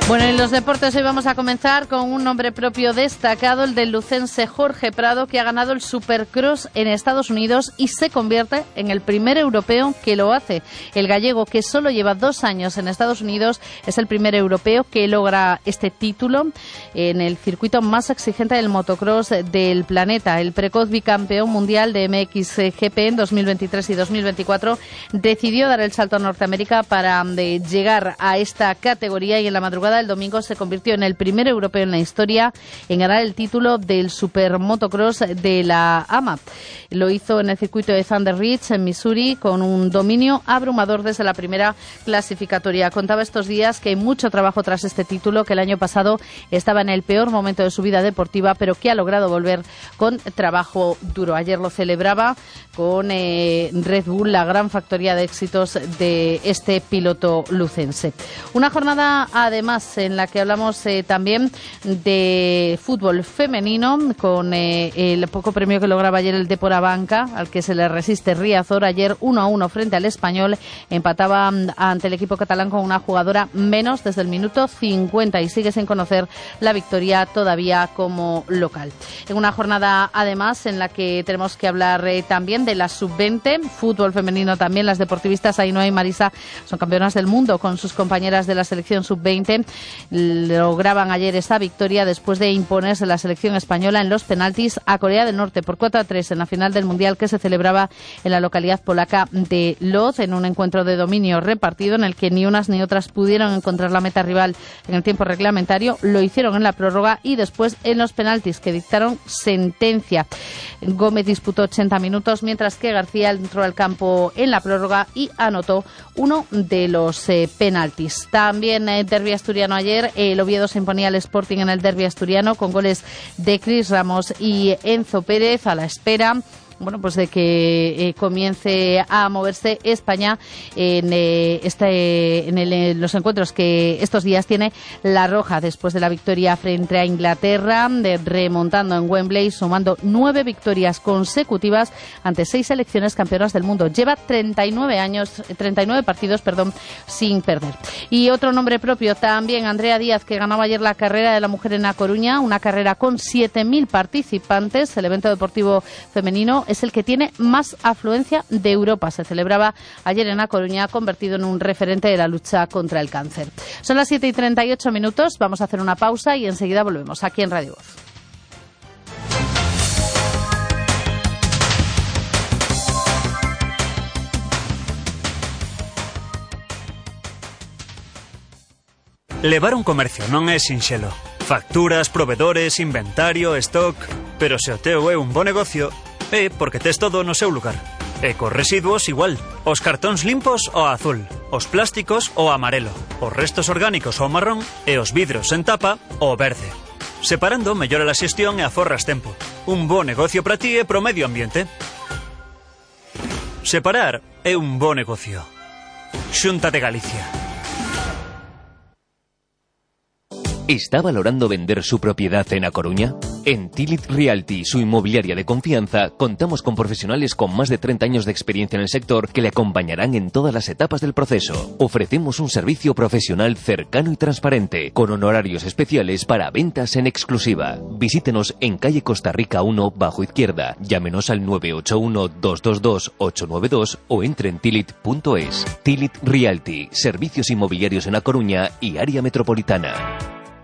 Bueno, en los deportes hoy vamos a comenzar con un nombre propio destacado, el del lucense Jorge Prado, que ha ganado el Supercross en Estados Unidos y se convierte en el primer europeo que lo hace. El gallego, que solo lleva 2 años en Estados Unidos, es el primer europeo que logra este título en el circuito más exigente del motocross del planeta. El precoz bicampeón mundial de MXGP en 2023 y 2024 decidió dar el salto a Norteamérica para llegar a esta categoría, y en la madrugada del domingo se convirtió en el primer europeo en la historia en ganar el título del Supermotocross de la AMA. Lo hizo en el circuito de Thunder Ridge, en Missouri, con un dominio abrumador desde la primera clasificatoria. Contaba estos días que hay mucho trabajo tras este título, que el año pasado estaba en el peor momento de su vida deportiva, pero que ha logrado volver con trabajo duro. Ayer lo celebraba con Red Bull, la gran factoría de éxitos de este piloto lucense. Una jornada, además, en la que hablamos también de fútbol femenino, con el poco premio que lograba ayer el Depor Banca, al que se le resiste Riazor. Ayer 1-1 frente al Español, empataba ante el equipo catalán con una jugadora menos desde el minuto 50 y sigue sin conocer la victoria todavía como local. En una jornada, además, en la que tenemos que hablar también de la sub-20, fútbol femenino también. Las deportivistas Ainhoa y Marisa son campeonas del mundo con sus compañeras de la selección sub-20. Lograban ayer esa victoria después de imponerse la selección española en los penaltis a Corea del Norte por 4-3 en la final del Mundial, que se celebraba en la localidad polaca de Lodz, en un encuentro de dominio repartido en el que ni unas ni otras pudieron encontrar la meta rival en el tiempo reglamentario. Lo hicieron en la prórroga y después en los penaltis, que dictaron sentencia. Gómez disputó 80 minutos, mientras que García entró al campo en la prórroga y anotó uno de los penaltis. También derbi asturiano ayer. El Oviedo se imponía al Sporting en el derbi asturiano con goles de Cris Ramos y Enzo Pérez, a la espera pues de que comience a moverse España en los encuentros que estos días tiene La Roja, después de la victoria frente a Inglaterra, remontando en Wembley, sumando 9 victorias consecutivas ante 6 selecciones campeonas del mundo. Lleva 39 partidos sin perder. Y otro nombre propio también, Andrea Díaz, que ganaba ayer la carrera de la mujer en A Coruña, una carrera con 7.000 participantes. El evento deportivo femenino es el que tiene más afluencia de Europa. Se celebraba ayer en A Coruña, convertido en un referente de la lucha contra el cáncer. Son las 7:38. Vamos a hacer una pausa y enseguida volvemos aquí en Radio Voz. Levar un comercio non é sinxelo. Facturas, provedores, inventario, stock... Pero se o teu é un bo negocio, é porque tes todo no seu lugar. E cos residuos igual. Os cartóns limpos o azul, os plásticos o amarelo, os restos orgánicos o marrón e os vidros en tapa o verde. Separando mellora a xestión e aforras tempo. Un bo negocio para ti e pro medio ambiente. Separar é un bo negocio. Xunta de Galicia. ¿Está valorando vender su propiedad en A Coruña? En Tilit Realty, su inmobiliaria de confianza, contamos con profesionales con más de 30 años de experiencia en el sector que le acompañarán en todas las etapas del proceso. Ofrecemos un servicio profesional cercano y transparente, con honorarios especiales para ventas en exclusiva. Visítenos en calle Costa Rica 1, bajo izquierda. Llámenos al 981-222-892 o entre en tilit.es. Tilit Realty, servicios inmobiliarios en A Coruña y área metropolitana.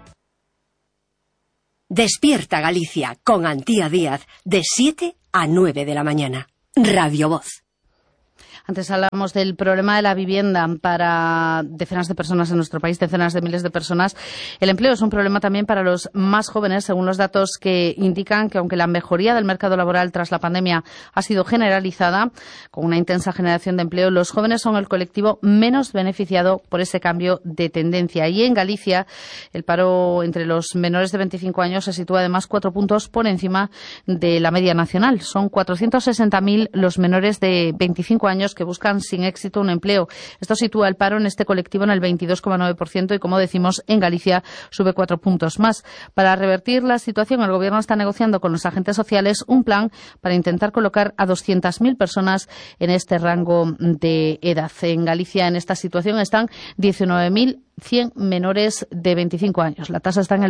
Despierta Galicia con Antía Díaz, de 7 a 9 de la mañana. Radio Voz. Antes hablamos del problema de la vivienda para decenas de personas en nuestro país, decenas de miles de personas. El empleo es un problema también para los más jóvenes, según los datos que indican que, aunque la mejoría del mercado laboral tras la pandemia ha sido generalizada, con una intensa generación de empleo, los jóvenes son el colectivo menos beneficiado por ese cambio de tendencia. Y en Galicia, el paro entre los menores de 25 años se sitúa además 4 puntos por encima de la media nacional. Son 460.000 los menores de 25 años que buscan sin éxito un empleo. Esto sitúa el paro en este colectivo en el 22,9% y, como decimos, en Galicia sube 4 puntos más. Para revertir la situación, el Gobierno está negociando con los agentes sociales un plan para intentar colocar a 200.000 personas en este rango de edad. En Galicia, en esta situación, están 19.000 100 menores de 25 años. La tasa está en el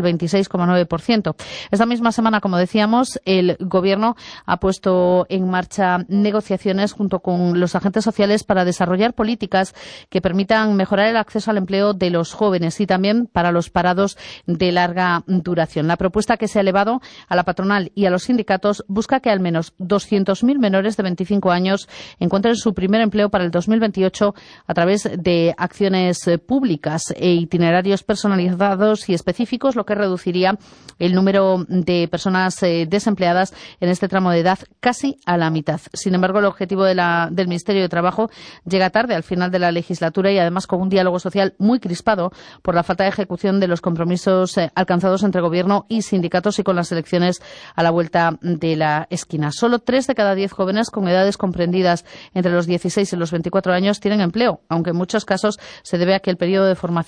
26,9%. Esta misma semana, como decíamos, el Gobierno ha puesto en marcha negociaciones junto con los agentes sociales para desarrollar políticas que permitan mejorar el acceso al empleo de los jóvenes y también para los parados de larga duración. La propuesta que se ha elevado a la patronal y a los sindicatos busca que al menos 200.000 menores de 25 años encuentren su primer empleo para el 2028 a través de acciones públicas e itinerarios personalizados y específicos, lo que reduciría el número de personas desempleadas en este tramo de edad casi a la mitad. Sin embargo, el objetivo del Ministerio de Trabajo llega tarde al final de la legislatura y además con un diálogo social muy crispado por la falta de ejecución de los compromisos alcanzados entre Gobierno y sindicatos y con las elecciones a la vuelta de la esquina. Solo 3 de cada 10 jóvenes con edades comprendidas entre los 16 y los 24 años tienen empleo, aunque en muchos casos se debe a que el periodo de formación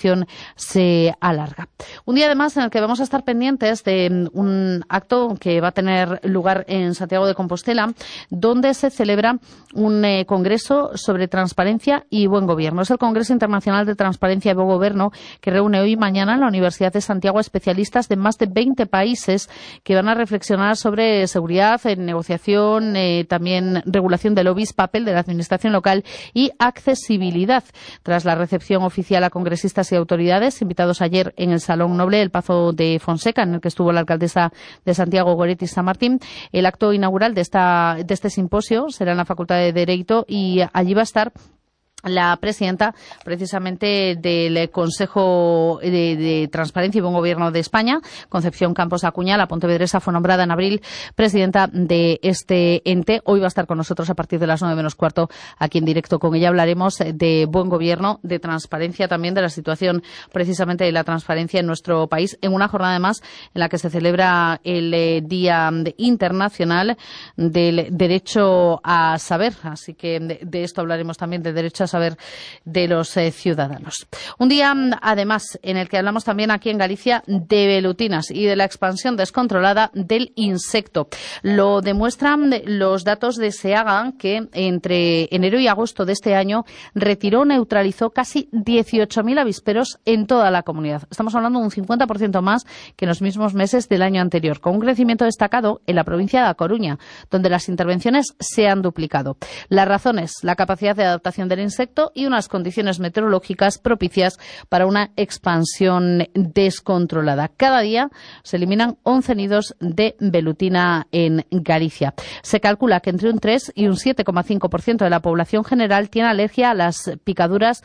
se alarga. Un día además en el que vamos a estar pendientes de un acto que va a tener lugar en Santiago de Compostela, donde se celebra un congreso sobre transparencia y buen gobierno. Es el Congreso Internacional de Transparencia y Buen Gobierno que reúne hoy y mañana en la Universidad de Santiago especialistas de más de 20 países que van a reflexionar sobre seguridad, negociación, también regulación de lobbies, papel de la administración local y accesibilidad. Tras la recepción oficial a congresistas y autoridades invitados ayer en el Salón Noble del Pazo de Fonseca, en el que estuvo la alcaldesa de Santiago, Goretti San Martín, el acto inaugural de este simposio será en la Facultad de Derecho y allí va a estar la presidenta precisamente del Consejo de Transparencia y Buen Gobierno de España, Concepción Campos Acuña. La pontevedresa fue nombrada en abril presidenta de este ente. Hoy va a estar con nosotros a partir de las 9 menos cuarto aquí en directo. Con ella hablaremos de buen gobierno, de transparencia, también de la situación precisamente de la transparencia en nuestro país, en una jornada más en la que se celebra el Día Internacional del Derecho a Saber. Así que de esto hablaremos también, del derecho a saber de los ciudadanos. Un día, además, en el que hablamos también aquí en Galicia de velutinas y de la expansión descontrolada del insecto. Lo demuestran los datos de SEAGA, que entre enero y agosto de este año retiró o neutralizó casi 18.000 avisperos en toda la comunidad. Estamos hablando de un 50% más que en los mismos meses del año anterior, con un crecimiento destacado en la provincia de A Coruña, donde las intervenciones se han duplicado. Las razones: la capacidad de adaptación del insecto y unas condiciones meteorológicas propicias para una expansión descontrolada. Cada día se eliminan 11 nidos de velutina en Galicia. Se calcula que entre un 3 y un 7,5% de la población general tiene alergia a las picaduras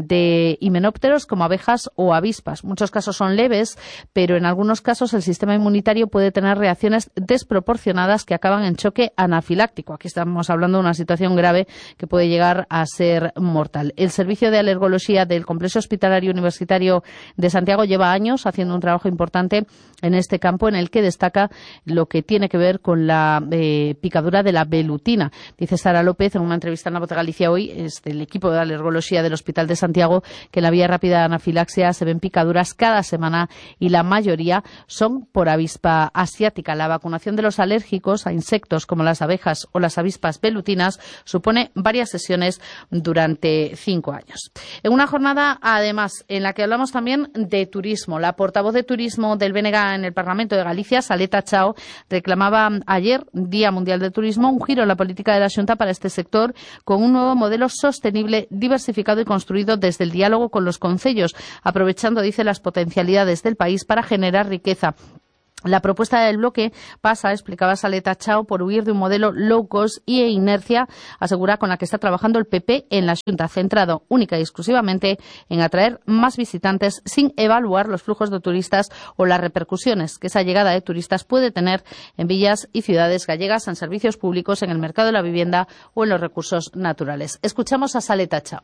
de himenópteros como abejas o avispas. Muchos casos son leves, pero en algunos casos el sistema inmunitario puede tener reacciones desproporcionadas que acaban en choque anafiláctico. Aquí estamos hablando de una situación grave que puede llegar a ser mortal. El Servicio de Alergología del Complejo Hospitalario Universitario de Santiago lleva años haciendo un trabajo importante en este campo, en el que destaca lo que tiene que ver con la picadura de la velutina. Dice Sara López en una entrevista en La Voz de Galicia hoy, es del equipo de alergología del Hospital de Santiago, que en la vía rápida de anafilaxia se ven picaduras cada semana y la mayoría son por avispa asiática. La vacunación de los alérgicos a insectos como las abejas o las avispas velutinas supone varias sesiones durante 5 años. En una jornada, además, en la que hablamos también de turismo. La portavoz de turismo del BNG en el Parlamento de Galicia, Saleta Chao, reclamaba ayer, Día Mundial del Turismo, un giro en la política de la Xunta para este sector con un nuevo modelo sostenible, diversificado y construido desde el diálogo con los concellos, aprovechando, dice, las potencialidades del país para generar riqueza. La propuesta del bloque pasa, explicaba Saleta Chao, por huir de un modelo low cost y inercia, asegura, con la que está trabajando el PP en la Xunta, centrado única y exclusivamente en atraer más visitantes sin evaluar los flujos de turistas o las repercusiones que esa llegada de turistas puede tener en villas y ciudades gallegas, en servicios públicos, en el mercado de la vivienda o en los recursos naturales. Escuchamos a Saleta Chao.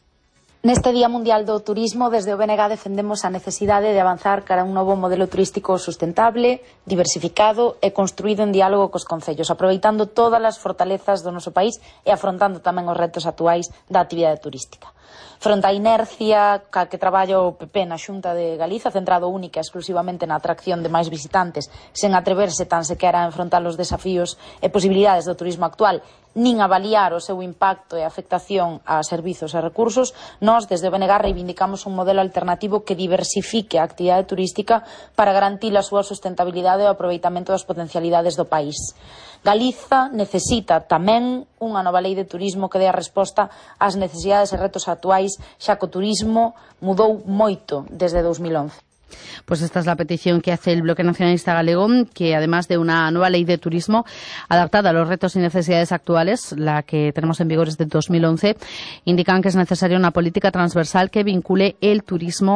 Neste Día Mundial do Turismo, desde o BNG defendemos a necesidade de avanzar cara a un novo modelo turístico sustentable, diversificado e construído en diálogo cos concellos, aproveitando todas as fortalezas do noso país e afrontando tamén os retos actuais da actividade turística. Fronte á inercia ca que traballa o PP na Xunta de Galiza, centrado única e exclusivamente na atracción de máis visitantes, sen atreverse tan sequera a enfrontar os desafíos e posibilidades do turismo actual, nin avaliar o seu impacto e afectación a servizos e recursos, nós, desde o BNG, reivindicamos un modelo alternativo que diversifique a actividade turística para garantir a súa sustentabilidade e o aproveitamento das potencialidades do país. Galiza necesita tamén unha nova lei de turismo que dé a resposta ás necesidades e retos actuais, xa que o turismo mudou moito desde 2011. Pues esta es la petición que hace el Bloque Nacionalista Galego, que además de una nueva ley de turismo adaptada a los retos y necesidades actuales, la que tenemos en vigor desde 2011, indican que es necesaria una política transversal que vincule el turismo